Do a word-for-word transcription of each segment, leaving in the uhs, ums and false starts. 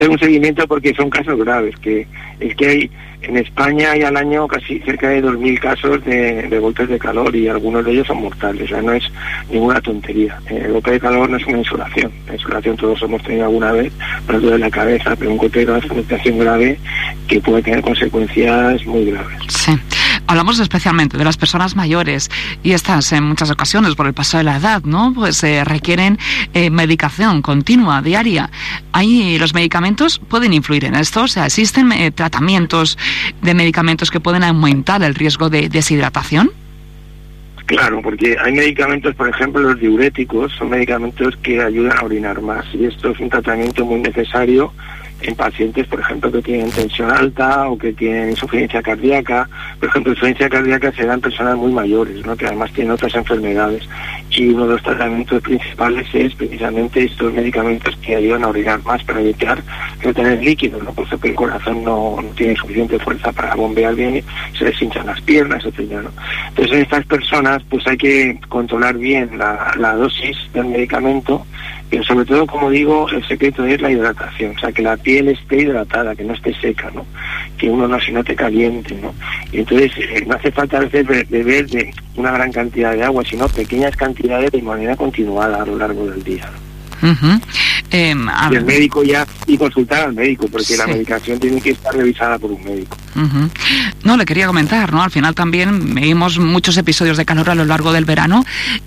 un seguimiento porque son casos graves, que es que hay en España hay al año casi cerca de dos mil casos de, de golpes de calor y algunos de ellos son mortales, o sea, no es ninguna tontería. El golpe de calor no es una insolación, la insolación todos hemos tenido alguna vez, por ejemplo de la cabeza, pero un golpe de calor es una afectación grave que puede tener consecuencias muy graves. Sí. Hablamos especialmente de las personas mayores y estas en muchas ocasiones por el paso de la edad, ¿no? Pues eh, requieren eh, medicación continua, diaria. Ahí los medicamentos pueden influir en esto, o sea, existen eh, tratamientos de medicamentos que pueden aumentar el riesgo de deshidratación. Claro, porque hay medicamentos, por ejemplo, los diuréticos, son medicamentos que ayudan a orinar más y esto es un tratamiento muy necesario en pacientes, por ejemplo, que tienen tensión alta o que tienen insuficiencia cardíaca. Por ejemplo, insuficiencia cardíaca se da en personas muy mayores, ¿no?, que además tienen otras enfermedades. Y uno de los tratamientos principales es precisamente estos medicamentos que ayudan a orinar más para evitar retener líquidos, ¿no? Por eso que el corazón no, no tiene suficiente fuerza para bombear bien, se les hinchan las piernas, etcétera, ¿no? Entonces, en estas personas, pues hay que controlar bien la, la dosis del medicamento, pero sobre todo, como digo, el secreto es la hidratación, o sea, que la piel esté hidratada, que no esté seca, ¿no? Que uno no se note caliente, ¿no? Y entonces eh, no hace falta a veces beber de una gran cantidad de agua, sino pequeñas cantidades de manera continuada a lo largo del día, ¿no? Uh-huh. Eh, y el médico ya, y consultar al médico, porque sí. La medicación tiene que estar revisada por un médico. Uh-huh. No, le quería comentar, ¿no? Al final también vimos muchos episodios de calor a lo largo del verano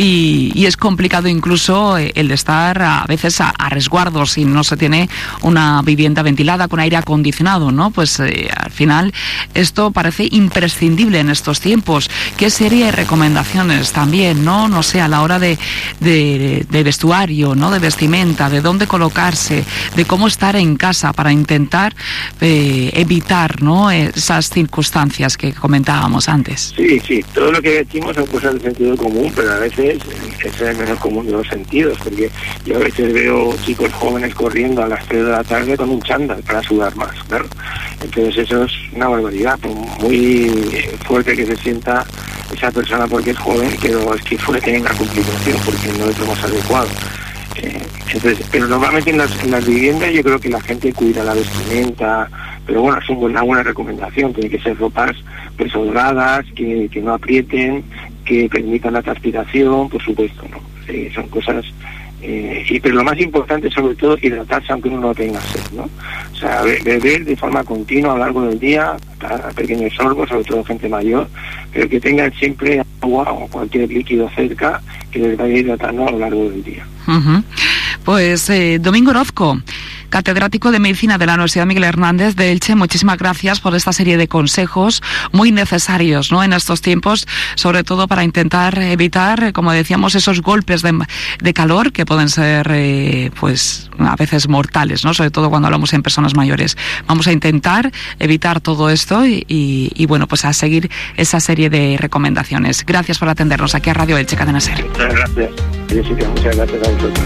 y, y es complicado incluso el estar a veces a, a resguardo si no se tiene una vivienda ventilada con aire acondicionado, ¿no? Pues eh, al final esto parece imprescindible en estos tiempos. ¿Qué serie de recomendaciones también, no? No sé, a la hora de, de, de vestuario, ¿no? De vestimenta, de dónde colocarse, de cómo estar en casa para intentar eh, evitar, ¿no?, esas circunstancias que comentábamos antes. Sí, sí, todo lo que decimos son cosas de sentido común, pero a veces es el menos común de los sentidos, porque yo a veces veo chicos jóvenes corriendo a las tres de la tarde con un chándal para sudar más, claro. Entonces eso es una barbaridad, muy fuerte que se sienta esa persona porque es joven, pero es que puede tener una complicación porque no es lo más adecuado. Eh, entonces, pero normalmente en las, en las viviendas yo creo que la gente cuida la vestimenta, pero bueno, es una buena recomendación, tiene que ser ropas pues holgadas, que, que no aprieten, que permitan la transpiración, por supuesto, ¿no? Sí, son cosas, eh, y, pero lo más importante sobre todo hidratarse aunque uno no tenga sed, ¿no? O sea, beber de forma continua a lo largo del día, a pequeños sorbos, sobre todo gente mayor, pero que tengan siempre agua o cualquier líquido cerca que les vaya hidratando a lo largo del día. Uh-huh. Pues eh, Domingo Orozco, catedrático de Medicina de la Universidad Miguel Hernández de Elche, muchísimas gracias por esta serie de consejos muy necesarios, ¿no?, en estos tiempos, sobre todo para intentar evitar, como decíamos, esos golpes de, de calor que pueden ser eh, pues a veces mortales, ¿no?, sobre todo cuando hablamos en personas mayores. Vamos a intentar evitar todo esto y, y, y bueno, pues a seguir esa serie de recomendaciones. Gracias por atendernos aquí a Radio Elche, Cadena SER. Muchas gracias, Jessica, muchas gracias a vosotros.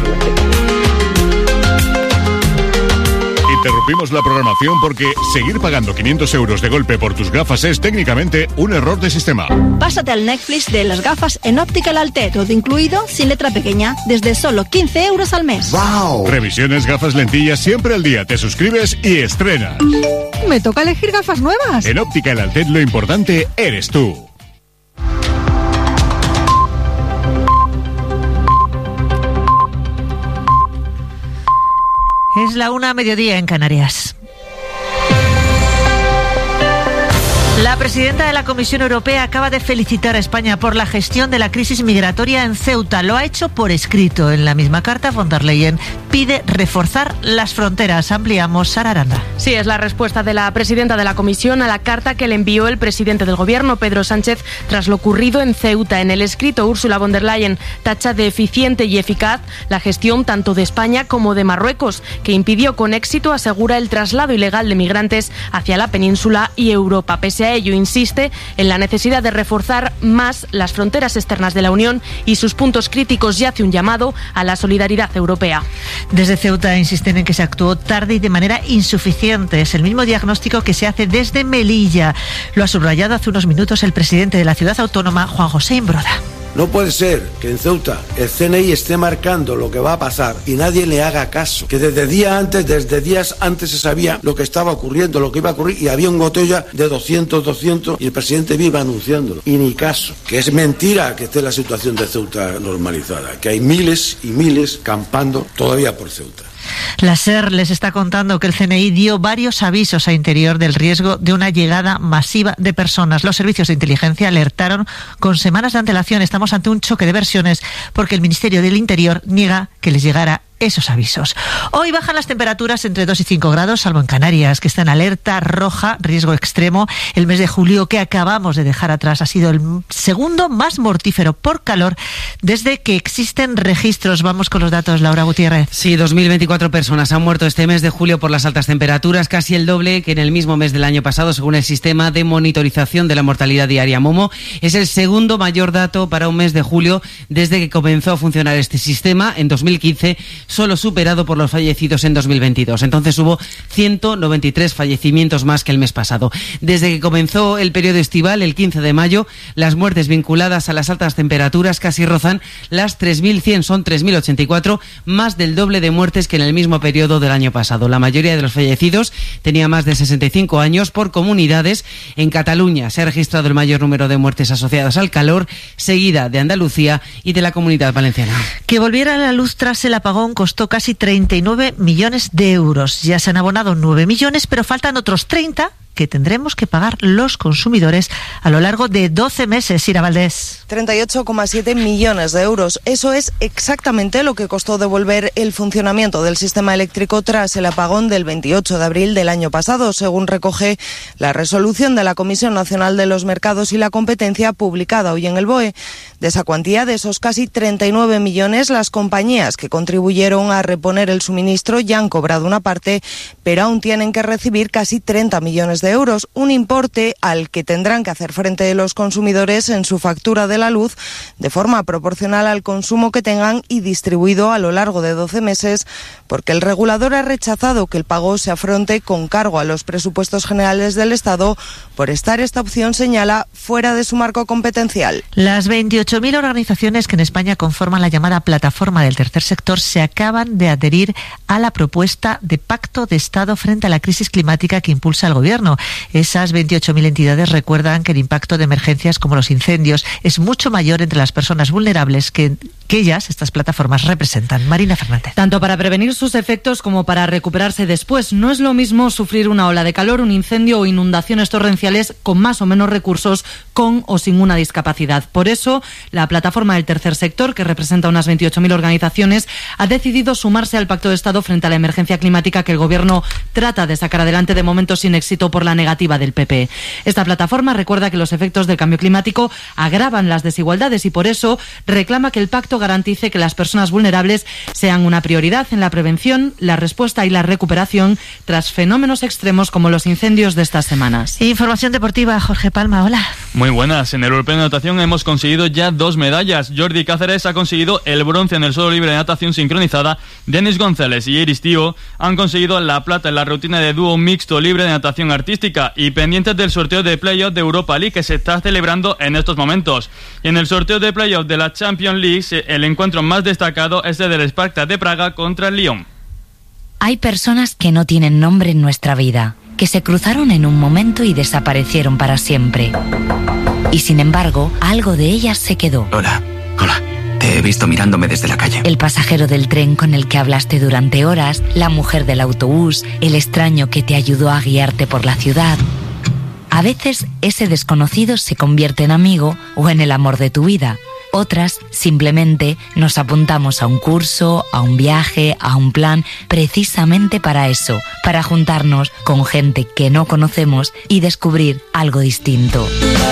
Interrumpimos la programación porque seguir pagando quinientos euros de golpe por tus gafas es técnicamente un error de sistema. Pásate al Netflix de las gafas en Optical Altet, todo incluido, sin letra pequeña, desde solo quince euros al mes. ¡Wow! Revisiones, gafas, lentillas, siempre al día. Te suscribes y estrenas. ¿Me toca elegir gafas nuevas? En Optical Altet lo importante eres tú. Es la una a mediodía en Canarias. La presidenta de la Comisión Europea acaba de felicitar a España por la gestión de la crisis migratoria en Ceuta. Lo ha hecho por escrito. En la misma carta, von der Leyen pide reforzar las fronteras. Ampliamos, Sara Aranda. Sí, es la respuesta de la presidenta de la Comisión a la carta que le envió el presidente del Gobierno, Pedro Sánchez, tras lo ocurrido en Ceuta. En el escrito, Ursula von der Leyen tacha de eficiente y eficaz la gestión tanto de España como de Marruecos, que impidió con éxito, asegura, el traslado ilegal de migrantes hacia la península y Europa. Pese a ello, insiste en la necesidad de reforzar más las fronteras externas de la Unión y sus puntos críticos, y hace un llamado a la solidaridad europea. Desde Ceuta insisten en que se actuó tarde y de manera insuficiente. Es el mismo diagnóstico que se hace desde Melilla. Lo ha subrayado hace unos minutos el presidente de la ciudad autónoma, Juan José Imbroda. No puede ser que en Ceuta el C N I esté marcando lo que va a pasar y nadie le haga caso. Que desde días antes, desde días antes se sabía lo que estaba ocurriendo, lo que iba a ocurrir, y había un goteo ya de doscientos, doscientos y el presidente viva anunciándolo. Y ni caso. Que es mentira que esté la situación de Ceuta normalizada, que hay miles y miles campando todavía por Ceuta. La SER les está contando que el C N I dio varios avisos a Interior del riesgo de una llegada masiva de personas. Los servicios de inteligencia alertaron con semanas de antelación. Estamos ante un choque de versiones porque el Ministerio del Interior niega que les llegara esos avisos. Hoy bajan las temperaturas entre dos y cinco grados, salvo en Canarias, que está en alerta roja, riesgo extremo. El mes de julio que acabamos de dejar atrás ha sido el segundo más mortífero por calor desde que existen registros. Vamos con los datos, Laura Gutiérrez. Sí, dos mil veinticuatro personas han muerto este mes de julio por las altas temperaturas, casi el doble que en el mismo mes del año pasado, según el sistema de monitorización de la mortalidad diaria Momo. Es el segundo mayor dato para un mes de julio desde que comenzó a funcionar este sistema en dos mil quince, solo superado por los fallecidos en dos mil veintidós. Entonces hubo ciento noventa y tres fallecimientos más que el mes pasado. Desde que comenzó el periodo estival, el quince de mayo, las muertes vinculadas a las altas temperaturas casi rozan las tres mil cien, son tres mil ochenta y cuatro, más del doble de muertes que en el mismo periodo del año pasado. La mayoría de los fallecidos tenía más de sesenta y cinco años. Por comunidades, en Cataluña se ha registrado el mayor número de muertes asociadas al calor, seguida de Andalucía y de la Comunidad Valenciana. Que volviera a la luz tras el apagón costó casi treinta y nueve millones de euros. Ya se han abonado nueve millones, pero faltan otros treinta que tendremos que pagar los consumidores a lo largo de doce meses. Ira Valdés. treinta y ocho coma siete millones de euros. Eso es exactamente lo que costó devolver el funcionamiento del sistema eléctrico tras el apagón del veintiocho de abril del año pasado, según recoge la resolución de la Comisión Nacional de los Mercados y la Competencia publicada hoy en el B O E. De esa cuantía, de esos casi treinta y nueve millones, las compañías que contribuyeron a reponer el suministro ya han cobrado una parte, pero aún tienen que recibir casi treinta millones de euros, un importe al que tendrán que hacer frente los consumidores en su factura de la luz de forma proporcional al consumo que tengan y distribuido a lo largo de doce meses, porque el regulador ha rechazado que el pago se afronte con cargo a los presupuestos generales del Estado por estar esta opción, señala, fuera de su marco competencial. Las veintiocho mil organizaciones que en España conforman la llamada plataforma del tercer sector se acaban de adherir a la propuesta de pacto de Estado frente a la crisis climática que impulsa el Gobierno. Esas veintiocho mil entidades recuerdan que el impacto de emergencias como los incendios es mucho mayor entre las personas vulnerables que, que ellas, estas plataformas, representan. Marina Fernández. Tanto para prevenir sus efectos como para recuperarse después. No es lo mismo sufrir una ola de calor, un incendio o inundaciones torrenciales con más o menos recursos, con o sin una discapacidad. Por eso, la plataforma del tercer sector, que representa unas veintiocho mil organizaciones, ha decidido sumarse al pacto de Estado frente a la emergencia climática que el Gobierno trata de sacar adelante, de momento sin éxito por la negativa del P P. Esta plataforma recuerda que los efectos del cambio climático agravan las desigualdades y por eso reclama que el pacto garantice que las personas vulnerables sean una prioridad en la prevención, la respuesta y la recuperación tras fenómenos extremos como los incendios de estas semanas. Información deportiva, Jorge Palma, hola. Muy buenas. En el Europeo de Natación hemos conseguido ya dos medallas. Jordi Cáceres ha conseguido el bronce en el suelo libre de natación sincronizada. Denis González y Iris Tío han conseguido la plata en la rutina de dúo mixto libre de natación artística y pendientes del sorteo de playoff de Europa League que se está celebrando en estos momentos. Y en el sorteo de playoff de la Champions League, el encuentro más destacado es el del Spartak de Praga contra el Lyon. Hay personas que no tienen nombre en nuestra vida, que se cruzaron en un momento y desaparecieron para siempre. Y sin embargo, algo de ellas se quedó. Hola, hola. Te he visto mirándome desde la calle. El pasajero del tren con el que hablaste durante horas, la mujer del autobús, el extraño que te ayudó a guiarte por la ciudad. A veces ese desconocido se convierte en amigo o en el amor de tu vida. Otras, simplemente, nos apuntamos a un curso, a un viaje, a un plan, precisamente para eso, para juntarnos con gente que no conocemos y descubrir algo distinto.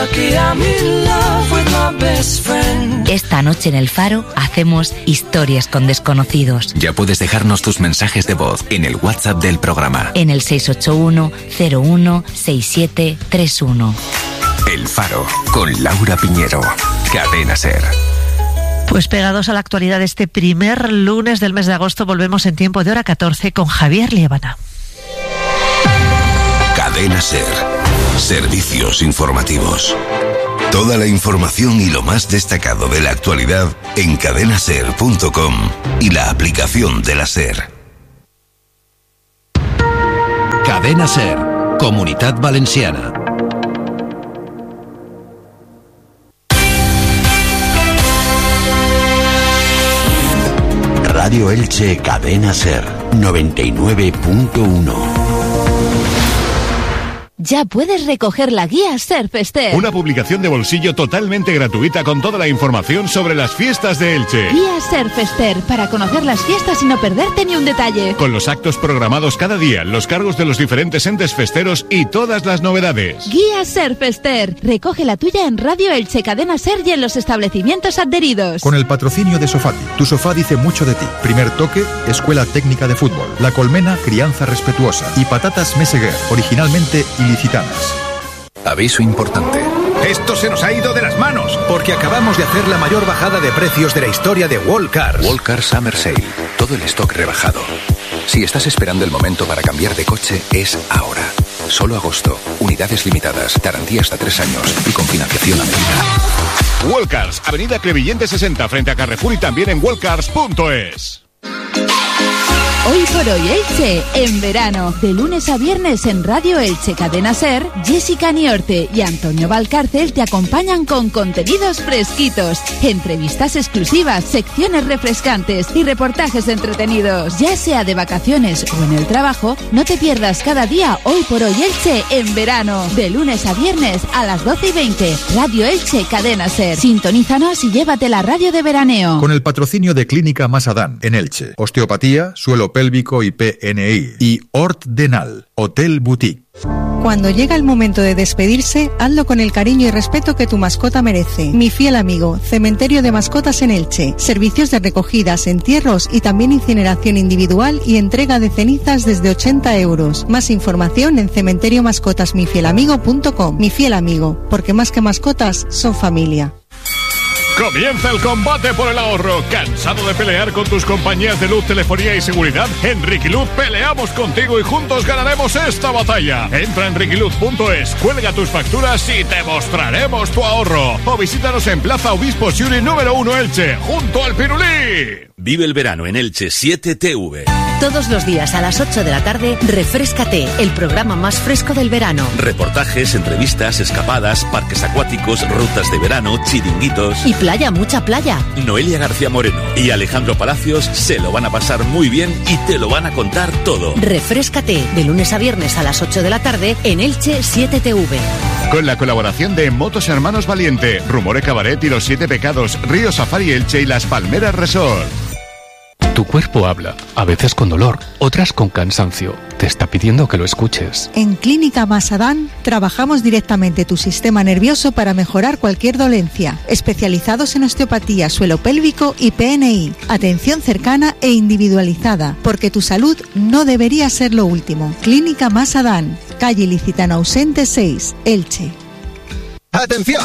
Esta noche en El Faro hacemos historias con desconocidos. Ya puedes dejarnos tus mensajes de voz en el WhatsApp del programa. En el seis ocho uno, cero uno, seis siete tres uno. El Faro, con Laura Piñero. Cadena SER. Pues pegados a la actualidad, este primer lunes del mes de agosto volvemos en tiempo de hora catorce con Javier Liébana. Cadena SER. Servicios informativos. Toda la información y lo más destacado de la actualidad en cadena ser punto com y la aplicación de la SER. Cadena SER, Comunitat Valenciana. Radio Elche, Cadena SER, noventa y nueve punto uno. Ya puedes recoger la guía Ser Fester. Una publicación de bolsillo totalmente gratuita con toda la información sobre las fiestas de Elche. Guía Ser Fester, para conocer las fiestas y no perderte ni un detalle. Con los actos programados cada día, los cargos de los diferentes entes festeros y todas las novedades. Guía Ser Fester. Recoge la tuya en Radio Elche, Cadena Ser y en los establecimientos adheridos. Con el patrocinio de Sofati. Tu sofá dice mucho de ti. Primer toque, Escuela Técnica de Fútbol. La Colmena, crianza respetuosa. Y patatas Meseguer, originalmente ilicitanas. Aviso importante. Esto se nos ha ido de las manos, porque acabamos de hacer la mayor bajada de precios de la historia de Wallcars. Wallcars Summer Sale. Todo el stock rebajado. Si estás esperando el momento para cambiar de coche, es ahora. Solo agosto. Unidades limitadas. Garantía hasta tres años. Y con financiación a medida. Wallcars, Avenida Crevillente sesenta, frente a Carrefour y también en wallcars punto es. Hoy por hoy Elche, en verano, de lunes a viernes en Radio Elche Cadena Ser, Jessica Niorte y Antonio Valcárcel te acompañan con contenidos fresquitos, entrevistas exclusivas, secciones refrescantes y reportajes entretenidos. Ya sea de vacaciones o en el trabajo, no te pierdas cada día Hoy por hoy Elche en verano, de lunes a viernes a las doce y veinte, Radio Elche Cadena Ser. Sintonízanos y llévate la radio de veraneo. Con el patrocinio de Clínica Masadán, en Elche. Osteopatía, suelo pélvico y P N I. Y Ort Denal, Hotel Boutique. Cuando llega el momento de despedirse, hazlo con el cariño y respeto que tu mascota merece. Mi fiel amigo, Cementerio de Mascotas en Elche. Servicios de recogidas, entierros y también incineración individual y entrega de cenizas desde ochenta euros. Más información en cementerio mascotas mi fiel amigo punto com. Mi fiel amigo, porque más que mascotas, son familia. Comienza el combate por el ahorro. ¿Cansado de pelear con tus compañías de luz, telefonía y seguridad? En Riquiluz peleamos contigo y juntos ganaremos esta batalla. Entra en riquiluz punto es, cuelga tus facturas y te mostraremos tu ahorro. O visítanos en Plaza Obispo Siuri número uno Elche, junto al Pirulí. Vive el verano en Elche siete T V. Todos los días a las ocho de la tarde, Refréscate, el programa más fresco del verano. Reportajes, entrevistas, escapadas, parques acuáticos, rutas de verano, chiringuitos. Y playa, mucha playa. Noelia García Moreno y Alejandro Palacios se lo van a pasar muy bien y te lo van a contar todo. Refréscate, de lunes a viernes a las ocho de la tarde en Elche siete T V. Con la colaboración de Motos Hermanos Valiente, Rumore Cabaret y Los Siete Pecados, Río Safari Elche y Las Palmeras Resort. Tu cuerpo habla, a veces con dolor, otras con cansancio. Te está pidiendo que lo escuches. En Clínica Masadán trabajamos directamente tu sistema nervioso para mejorar cualquier dolencia. Especializados en osteopatía, suelo pélvico y P N I. Atención cercana e individualizada, porque tu salud no debería ser lo último. Clínica Masadán, calle Licitano Ausente seis, Elche. ¡Atención!